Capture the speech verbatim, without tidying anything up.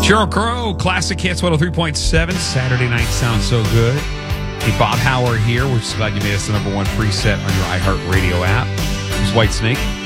Sheryl Crow, Classic Hits one oh three point seven. Saturday night sounds so good. Hey, Bob Howard here. We're just glad you made us the number one preset on your iHeartRadio app. It was Whitesnake.